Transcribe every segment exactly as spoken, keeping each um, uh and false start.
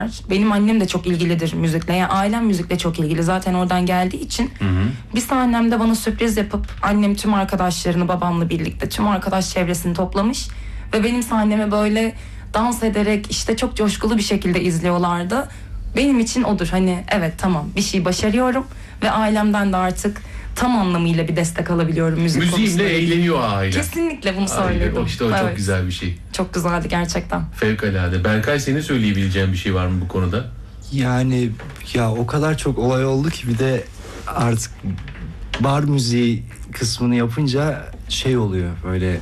Benim annem de çok ilgilidir müzikle. Yani ailem müzikle çok ilgili. Zaten oradan geldiği için. Hı hı. Bir sahnemde bana sürpriz yapıp annem tüm arkadaşlarını babamla birlikte tüm arkadaş çevresini toplamış. Ve benim sahneme böyle dans ederek işte çok coşkulu bir şekilde izliyorlardı. Benim için odur. Hani evet tamam bir şey başarıyorum ve ailemden de artık tam anlamıyla bir destek alabiliyorum müzik konusunda. Müziğimle eğleniyor aile. Kesinlikle bunu söyledim. O işte o evet. Çok güzel bir şey. Çok güzeldi gerçekten. Fevkalade. Berkay, senin söyleyebileceğin bir şey var mı bu konuda? Yani ya o kadar çok olay oldu ki bir de artık bar müziği kısmını yapınca şey oluyor böyle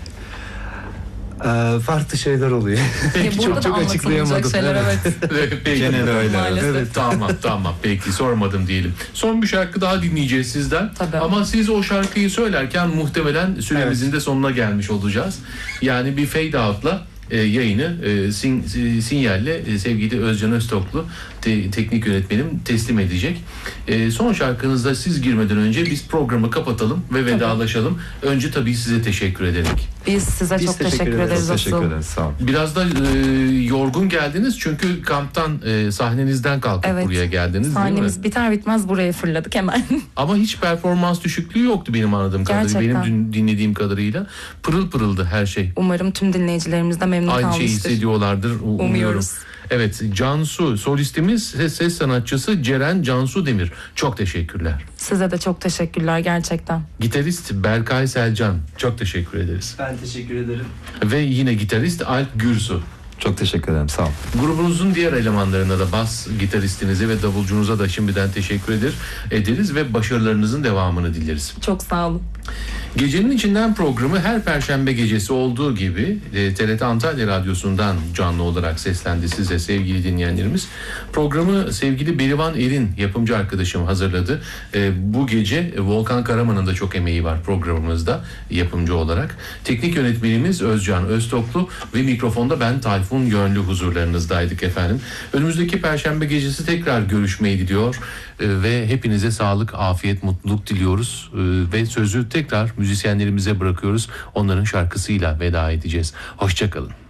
e, farklı şeyler oluyor. Peki, çok çok açıklayamadım. Şeyler, evet. Peki. Gene de öyle. Evet. Tamam tamam peki sormadım diyelim. Son bir şarkı daha dinleyeceğiz sizden. Tabii. Ama siz o şarkıyı söylerken muhtemelen süremizin evet. de sonuna gelmiş olacağız. Yani bir fade out'la e, yayını e, sin, e, sinyalle e, sevgili Özcan Öztoklu te, teknik yönetmenim teslim edecek. E, son şarkınızda siz girmeden önce biz programı kapatalım ve vedalaşalım. Tabii. Önce tabii size teşekkür ederek. Biz size biz çok teşekkür, teşekkür ederiz. ederiz teşekkür ederiz. Sağ olun. Biraz da e, yorgun geldiniz çünkü kamptan e, sahnenizden kalkıp evet. buraya geldiniz. Sahnemiz biter bitmez buraya fırladık hemen. Ama hiç performans düşüklüğü yoktu benim anladığım kadarıyla. Benim dinlediğim kadarıyla pırıl pırıldı her şey. Umarım tüm dinleyicilerimiz de memnun Aynı kalmıştır. Aynı şeyi hissediyorlardır. Umuyorum. Umuyoruz. Evet, Cansu, solistimiz ses, ses sanatçısı Ceren Cansu Demir. Çok teşekkürler. Size de çok teşekkürler gerçekten. Gitarist Berkay Selcan. Çok teşekkür ederiz. Ben teşekkür ederim. Ve yine gitarist Alp Gürsu. Çok teşekkür ederim, sağ olun. Grubunuzun diğer elemanlarına da bas gitaristinize ve davulcunuza da şimdiden teşekkür eder, ederiz ve başarılarınızın devamını dileriz. Çok sağ olun. Gecenin içinden programı her perşembe gecesi olduğu gibi e, T R T Antalya Radyosu'ndan canlı olarak seslendi size sevgili dinleyenlerimiz. Programı sevgili Berivan Er'in yapımcı arkadaşım hazırladı. E, bu gece Volkan Karaman'ın da çok emeği var programımızda yapımcı olarak. Teknik yönetmenimiz Özcan Öztoklu ve mikrofonda ben Tayfun Yönlü huzurlarınızdaydık efendim. Önümüzdeki perşembe gecesi tekrar görüşmeyi diliyor e, ve hepinize sağlık, afiyet, mutluluk diliyoruz e, ve sözü tekrar müzisyenlerimize bırakıyoruz. Onların şarkısıyla veda edeceğiz. Hoşça kalın.